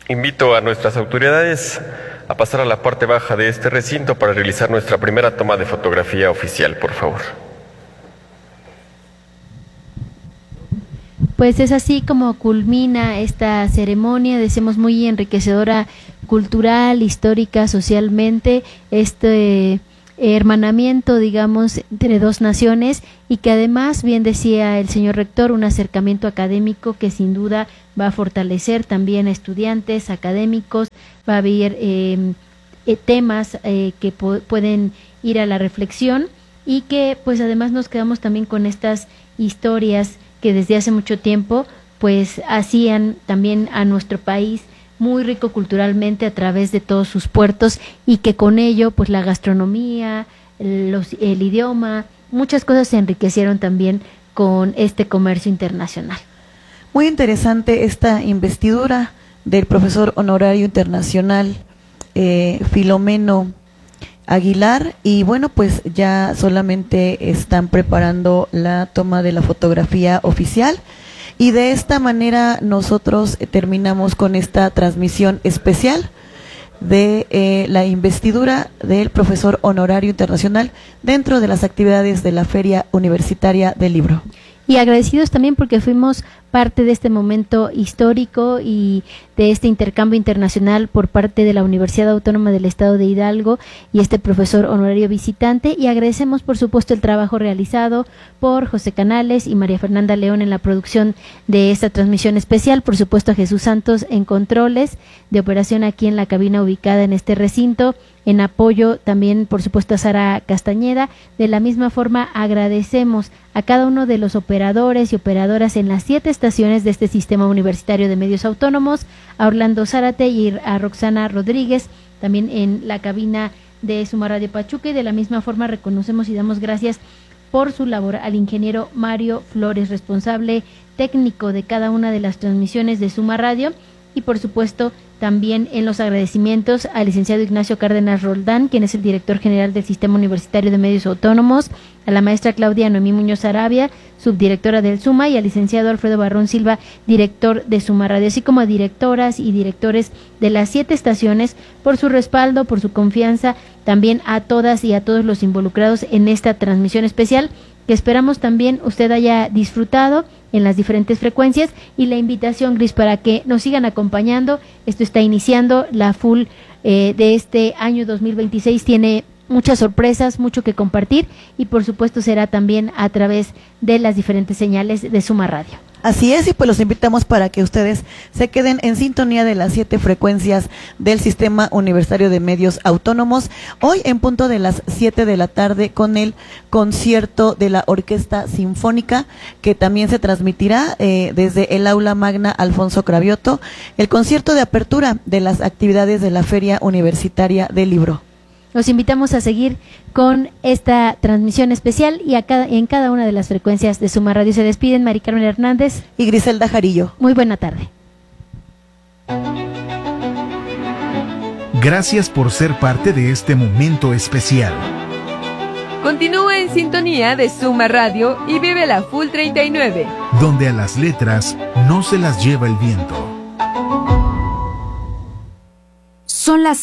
Invito a nuestras autoridades a pasar a la parte baja de este recinto para realizar nuestra primera toma de fotografía oficial, por favor. Pues es así como culmina esta ceremonia, decimos muy enriquecedora, cultural, histórica, socialmente, este hermanamiento, digamos, entre dos naciones, y que además, bien decía el señor rector, un acercamiento académico que sin duda va a fortalecer también a estudiantes, académicos, va a haber temas que pueden ir a la reflexión, y que pues además nos quedamos también con estas historias que desde hace mucho tiempo pues hacían también a nuestro país muy rico culturalmente a través de todos sus puertos, y que con ello pues la gastronomía, el idioma, muchas cosas se enriquecieron también con este comercio internacional. Muy interesante esta investidura del profesor honorario internacional Filomeno Aguilar, y bueno, pues ya solamente están preparando la toma de la fotografía oficial, y de esta manera nosotros terminamos con esta transmisión especial de la investidura del profesor honorario internacional dentro de las actividades de la Feria Universitaria del Libro. Y agradecidos también porque fuimos parte de este momento histórico y de este intercambio internacional por parte de la Universidad Autónoma del Estado de Hidalgo y este profesor honorario visitante, y agradecemos por supuesto el trabajo realizado por José Canales y María Fernanda León en la producción de esta transmisión especial, por supuesto a Jesús Santos en controles de operación aquí en la cabina ubicada en este recinto, en apoyo también por supuesto a Sara Castañeda. De la misma forma agradecemos a cada uno de los operadores y operadoras en las 7 estaciones de este Sistema Universitario de Medios Autónomos, a Orlando Zárate y a Roxana Rodríguez, también en la cabina de Suma Radio Pachuca, y de la misma forma reconocemos y damos gracias por su labor al ingeniero Mario Flores, responsable técnico de cada una de las transmisiones de Suma Radio, y por supuesto también en los agradecimientos al licenciado Ignacio Cárdenas Roldán, quien es el director general del Sistema Universitario de Medios Autónomos, a la maestra Claudia Noemí Muñoz Arabia, subdirectora del SUMA, y al licenciado Alfredo Barrón Silva, director de Suma Radio, así como a directoras y directores de las 7 estaciones por su respaldo, por su confianza, también a todas y a todos los involucrados en esta transmisión especial, que esperamos también usted haya disfrutado en las diferentes frecuencias, y la invitación, Gris, para que nos sigan acompañando. Esto está iniciando la full de este año 2026, tiene muchas sorpresas, mucho que compartir, y por supuesto será también a través de las diferentes señales de Suma Radio. Así es, y pues los invitamos para que ustedes se queden en sintonía de las 7 frecuencias del Sistema Universitario de Medios Autónomos. Hoy en punto de las 7 de la tarde con el concierto de la Orquesta Sinfónica, que también se transmitirá desde el Aula Magna Alfonso Cravioto, el concierto de apertura de las actividades de la Feria Universitaria del Libro. Los invitamos a seguir con esta transmisión especial y en cada una de las frecuencias de Suma Radio. Se despiden Mari Carmen Hernández y Griselda Jarillo. Muy buena tarde. Gracias por ser parte de este momento especial. Continúa en sintonía de Suma Radio y vive la Full 39, donde a las letras no se las lleva el viento. Son las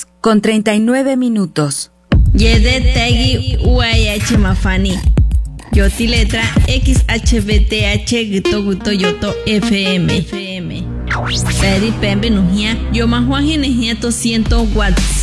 6:39. Yede tegi UAH Mafani. Yoti letra XHBTH Gito Guto Yoto FM. Peri Pembe Nujia. Yo más Juan Ginejia 200 watts.